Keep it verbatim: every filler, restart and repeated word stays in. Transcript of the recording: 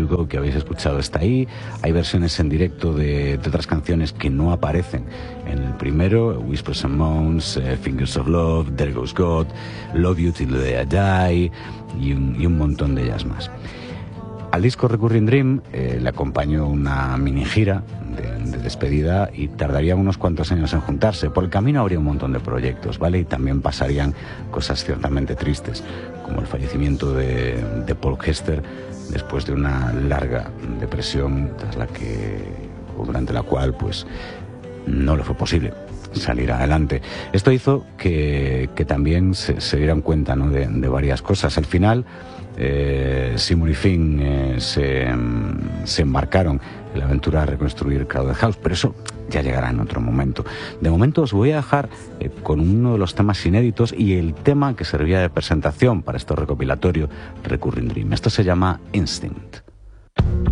Go que habéis escuchado está ahí. Hay versiones en directo de, de otras canciones que no aparecen en el primero: Whispers and Moans, eh, Fingers of Love, There Goes God, Love You Till the Day I Die y un, y un montón de ellas más. Al disco Recurring Dream eh, le acompañó una mini gira de, de despedida y tardarían unos cuantos años en juntarse. Por el camino habría un montón de proyectos, ¿vale? Y también pasarían cosas ciertamente tristes, como el fallecimiento de, de Paul Hester después de una larga depresión tras la que, o durante la cual, pues, no le fue posible salir adelante. Esto hizo que, que también se, se dieran cuenta, ¿no?, de, de varias cosas. Al final, eh, Seymour y Finn eh, se, se embarcaron en la aventura de reconstruir Crowded House, pero eso ya llegará en otro momento. De momento os voy a dejar eh, con uno de los temas inéditos y el tema que servía de presentación para este recopilatorio Recurring Dream. Esto se llama Instinct.